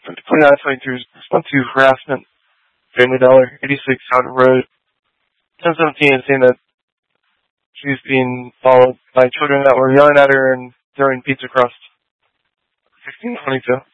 2922 response to harassment. Family Dollar, 86 Howden Road. 1017 is saying that she's being followed by children that were yelling at her and throwing pizza crust. 1622.